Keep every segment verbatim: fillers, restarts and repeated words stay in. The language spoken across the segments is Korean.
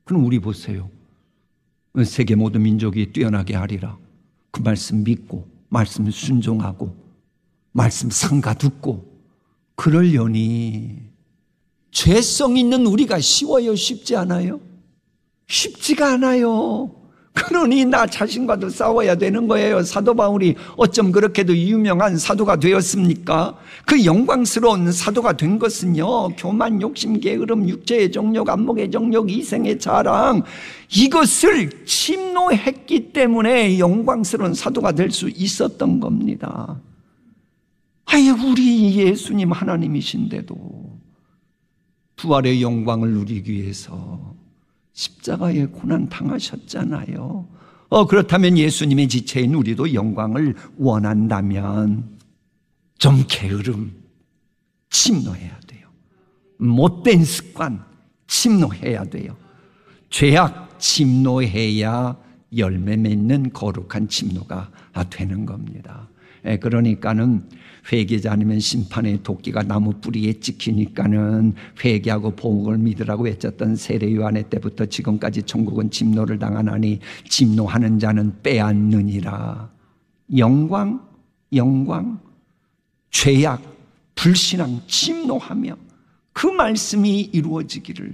그럼 우리 보세요. 세계 모든 민족이 뛰어나게 하리라. 그 말씀 믿고 말씀 순종하고 말씀 상가 듣고 그러려니 죄성 있는 우리가 쉬워요? 쉽지 않아요? 쉽지가 않아요. 그러니 나 자신과도 싸워야 되는 거예요. 사도 바울이 어쩜 그렇게도 유명한 사도가 되었습니까? 그 영광스러운 사도가 된 것은요, 교만, 욕심, 게으름, 육체의 정욕, 안목의 정욕, 이생의 자랑, 이것을 침노했기 때문에 영광스러운 사도가 될 수 있었던 겁니다. 아예 우리 예수님 하나님이신데도 부활의 영광을 누리기 위해서 십자가의 고난 당하셨잖아요. 어, 그렇다면 예수님의 지체인 우리도 영광을 원한다면 좀 게으름 침노해야 돼요. 못된 습관 침노해야 돼요. 죄악 침노해야 열매 맺는 거룩한 침노가 되는 겁니다. 그러니까는 회개하지 않으면 심판의 도끼가 나무 뿌리에 찍히니까는 회개하고 복음을 믿으라고 외쳤던 세례 요한의 때부터 지금까지 천국은 침노를 당하나니 침노하는 자는 빼앗느니라. 영광, 영광, 죄악, 불신앙 침노하며 그 말씀이 이루어지기를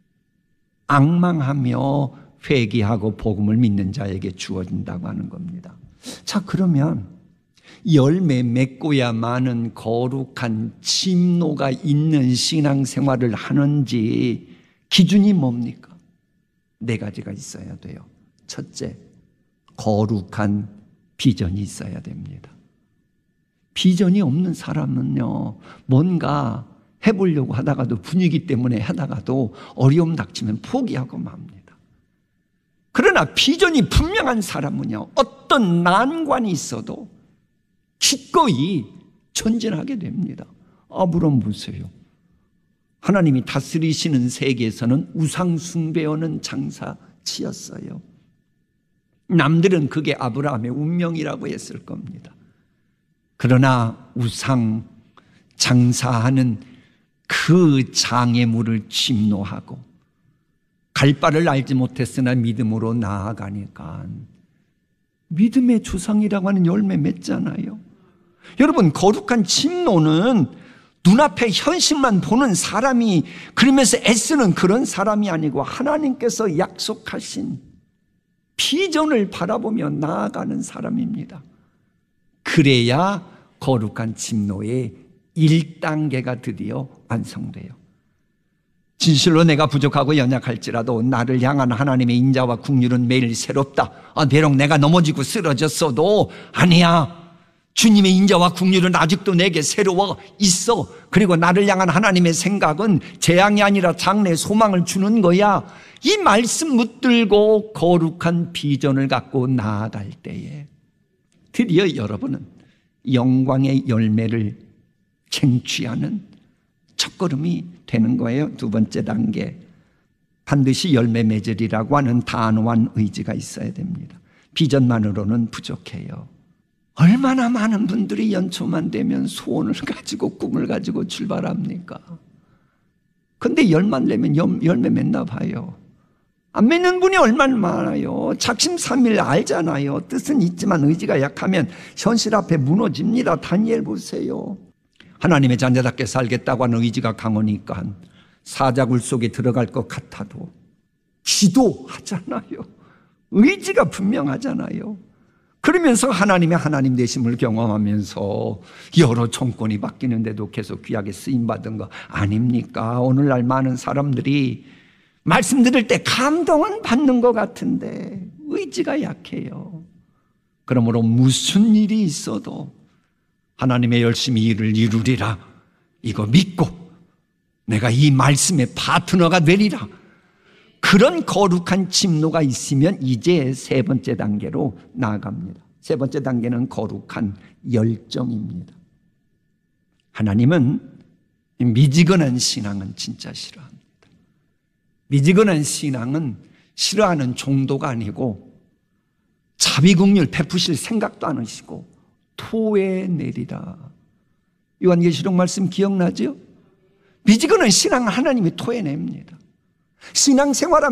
앙망하며 회개하고 복음을 믿는 자에게 주어진다고 하는 겁니다. 자, 그러면 열매 맺고야 많은 거룩한 침노가 있는 신앙생활을 하는지 기준이 뭡니까? 네 가지가 있어야 돼요. 첫째, 거룩한 비전이 있어야 됩니다. 비전이 없는 사람은요, 뭔가 해보려고 하다가도 분위기 때문에 하다가도 어려움 닥치면 포기하고 맙니다. 그러나 비전이 분명한 사람은요, 어떤 난관이 있어도 기꺼이 전진하게 됩니다. 아브람 보세요. 하나님이 다스리시는 세계에서는 우상 숭배하는 장사치였어요. 남들은 그게 아브라함의 운명이라고 했을 겁니다. 그러나 우상 장사하는 그 장애물을 침노하고 갈 바를 알지 못했으나 믿음으로 나아가니까 믿음의 조상이라고 하는 열매 맺잖아요. 여러분, 거룩한 침노는 눈앞에 현실만 보는 사람이 그러면서 애쓰는 그런 사람이 아니고 하나님께서 약속하신 비전을 바라보며 나아가는 사람입니다. 그래야 거룩한 침노의 일 단계가 드디어 완성돼요. 진실로 내가 부족하고 연약할지라도 나를 향한 하나님의 인자와 긍휼은 매일 새롭다. 아, 비록 내가 넘어지고 쓰러졌어도 아니야. 주님의 인자와 긍휼은 아직도 내게 새로워 있어. 그리고 나를 향한 하나님의 생각은 재앙이 아니라 장래 소망을 주는 거야. 이 말씀 붙들고 거룩한 비전을 갖고 나아갈 때에 드디어 여러분은 영광의 열매를 쟁취하는 첫걸음이 되는 거예요. 두 번째 단계, 반드시 열매 맺으리라고 하는 단호한 의지가 있어야 됩니다. 비전만으로는 부족해요. 얼마나 많은 분들이 연초만 되면 소원을 가지고 꿈을 가지고 출발합니까? 근데 열만 내면 열매 맺나 봐요. 안 맺는 분이 얼마나 많아요. 작심삼일 알잖아요. 뜻은 있지만 의지가 약하면 현실 앞에 무너집니다. 다니엘 보세요. 하나님의 자녀답게 살겠다고 하는 의지가 강하니까 사자굴 속에 들어갈 것 같아도 기도하잖아요. 의지가 분명하잖아요. 그러면서 하나님의 하나님 되심을 경험하면서 여러 정권이 바뀌는데도 계속 귀하게 쓰임받은 거 아닙니까? 오늘날 많은 사람들이 말씀 들을 때 감동은 받는 것 같은데 의지가 약해요. 그러므로 무슨 일이 있어도 하나님의 열심히 일을 이루리라 이거 믿고 내가 이 말씀의 파트너가 되리라. 그런 거룩한 침노가 있으면 이제 세 번째 단계로 나아갑니다. 세 번째 단계는 거룩한 열정입니다. 하나님은 미지근한 신앙은 진짜 싫어합니다. 미지근한 신앙은 싫어하는 정도가 아니고 자비국률 베푸실 생각도 안 하시고 토해내리라. 요한계시록 말씀 기억나죠? 미지근한 신앙은 하나님이 토해냅니다. 신앙생활